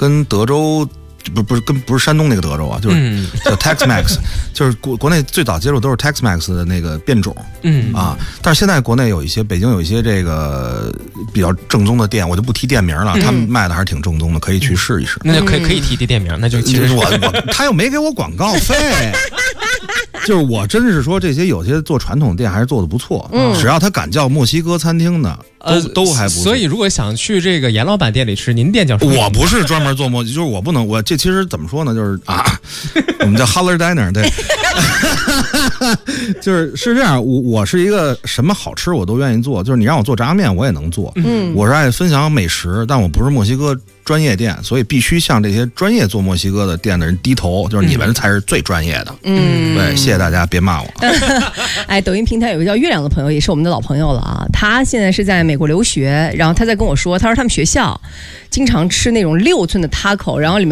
跟德州。不是山东那个德州啊，就是叫 Tex-Mex， 就是国内最早接触都是 Tex-Mex 的那个变种，但是现在国内有一些北京有一些这个比较正宗的店，我就不提店名了，他们卖的还是挺正宗的，可以去试一试。 那就可以提店名，那就其实他又没给我广告费。就是我真是说这些有些做传统店还是做的不错，只要他敢叫墨西哥餐厅的，都还不错。 所以如果想去这个严老板店里吃，您店叫什么？ 我不是专门做墨西哥，就是我不能，我这其实怎么说呢？就是我们叫 Holler Diner， 对，是这样。我是一个什么好吃我都愿意做，就是你让我做炸酱面我也能做，我是爱分享美食，但我不是墨西哥专业店，所以必须向这些专业做墨西哥的店的人低头，就是你们才是最专业的。对，谢谢大家，别骂我。 哎，抖音平台有个叫月亮的朋友，也是我们的老朋友了啊。他现在是在美国留学，然后他在跟我说，他说他们学校经常吃那种6寸的 taco， 然后里面